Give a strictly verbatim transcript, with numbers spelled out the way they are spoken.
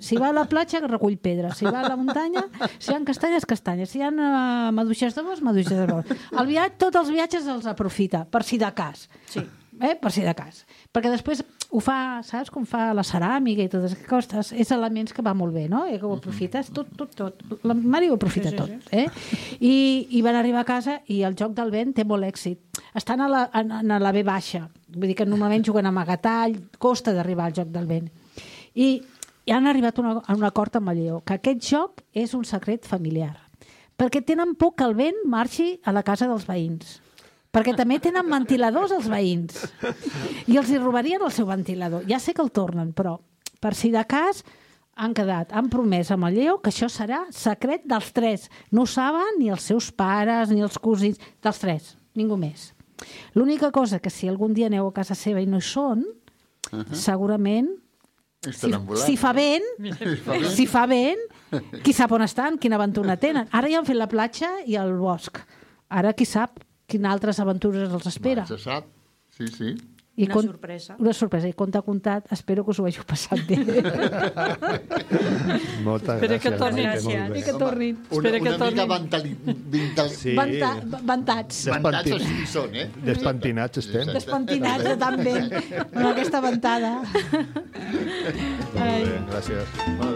Si va a la platja, recull pedres. Si va a la muntanya, si hi ha castanyes, castanyes. Si hi ha uh, maduixes de bosc, maduixes de bosc. El viatge, tots els viatges els aprofita, per si de cas. Sí. Eh? Per si de cas. Perquè després ho fa, saps com fa la ceràmica i totes aquestes coses, és elements que va molt bé, no? I que ho aprofites tot, tot, tot. La Mari ho aprofita sí, sí, tot. Eh? I, I van arribar a casa i el joc del vent té molt èxit. Estan a la, a, a la B baixa. Vull dir que normalment juguen a amagatall, costa d'arribar al joc del vent. I, i han arribat una, a un acord amb el lleó, que aquest joc és un secret familiar. Perquè tenen por que el vent marxi a la casa dels veïns. Perquè també tenen ventiladors els veïns i els hi robarien el seu ventilador. Ja sé que el tornen, però per si de cas han quedat, han promès amb el Lleó que això serà secret dels tres. No ho saben ni els seus pares ni els cosins, dels tres, ningú més. L'única cosa que si algun dia aneu a casa seva i no hi són, uh -huh. segurament si, si fa vent, si fa vent, qui sap on estan, quina aventura tenen. Ara ja han fet la platja i el bosc. Ara qui sap quines altres aventures els espera. Se sap, sí, sí. I una con... sorpresa. Una sorpresa. I compte comptat, espero que us ho hagi passat bé. Moltes Espero gràcies. que tornin. Espero que tornin. Una, Espero que una mica tornin. ventali... ventali... Sí. Venta... Ventats. Ventats o sigui són, eh? Despentinats estem. Despentinats, de tan bé, amb aquesta ventada. Molt bé, gràcies.